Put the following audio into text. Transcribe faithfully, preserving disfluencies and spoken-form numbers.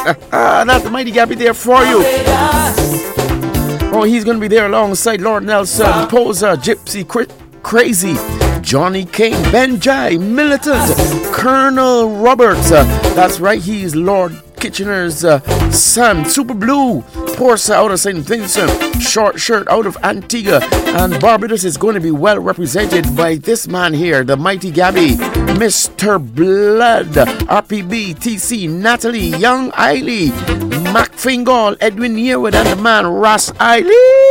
That's the Mighty Gabby there for you. Oh, he's going to be there alongside Lord Nelson, Poser, Gypsy, Cra- Crazy, Johnny King, Benjai, Militant, Colonel Roberts. Uh, that's right, he's Lord Kitchener's uh, son. Super Blue, Porsa out of Saint Vincent, Short Shirt out of Antigua, and Barbados is going to be well represented by this man here, the Mighty Gabby, Mister Blood, R P B, T C, Natalie, Young Eiley, Mac Fingal, Edwin Yearwood, and the man Ross Eiley.